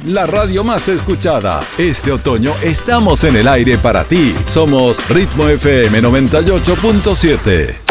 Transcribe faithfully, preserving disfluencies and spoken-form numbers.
la radio más escuchada. Este otoño estamos en el aire para ti. Somos Ritmo F M noventa y ocho punto siete.